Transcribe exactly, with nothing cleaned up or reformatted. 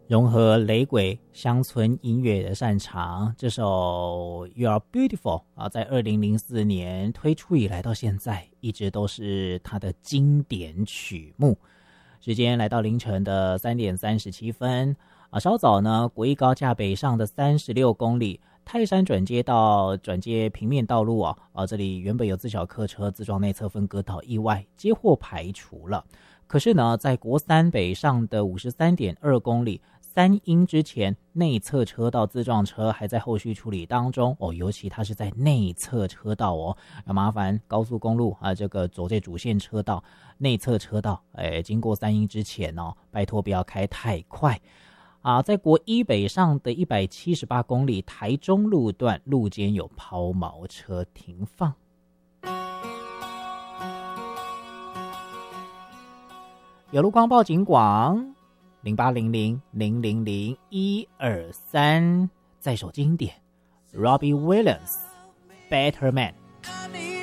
融合雷鬼乡村音乐的擅长，这首 You Are Beautiful 啊，在二零零四年推出以来到现在，一直都是它的经典曲目。时间来到凌晨的三点三十七分啊，稍早呢，国一高架北上的三十六公里，泰山转接到转接平面道路啊，啊，这里原本有自小客车自撞内侧分隔岛意外，接获排除了。可是呢，在国三北上的五十三点二公里。三英之前，内侧车道自撞车还在后续处理当中哦，尤其它是在内侧车道哦，要麻烦高速公路啊，这个走这主线车道、内侧车道，哎，经过三英之前哦，拜托不要开太快啊！在国一北上的一百七十八公里，台中路段路间有抛锚车停放。有路光报警广。零八零零零零零一二三，再首经典 Robbie Williams Better Man。